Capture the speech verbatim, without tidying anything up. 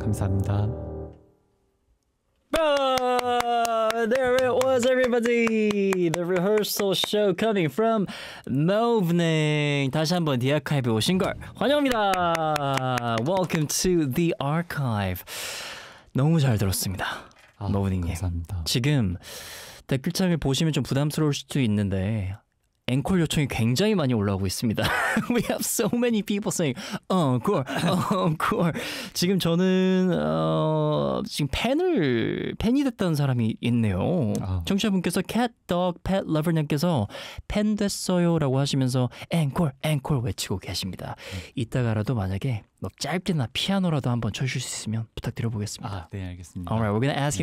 감사합니다. Oh, there it was, everybody. The rehearsal show coming from Movning. 다시 한번 The Archive에 오신 걸 환영합니다. Welcome to The Archive. 너무 잘 들었습니다. 아, Moving님. 감사합니다. 지금 댓글창을 보시면 좀 부담스러울 수도 있는데 앵콜 요청이 굉장히 많이 올라오고 있습니다. We have so many people saying encore, encore. 지금 저는 어, 지금 팬을 팬이 됐다는 사람이 있네요. 아. 청취자분께서 cat, dog, pet lover님께서 팬 됐어요라고 하시면서 앵콜, 앵콜 외치고 계십니다. 이따가라도 만약에 뭐 짧게나 피아노라도 한번 쳐주실 수 있으면 부탁드려보겠습니다. 아, 네, 알겠습니다. Alright, we're gonna ask him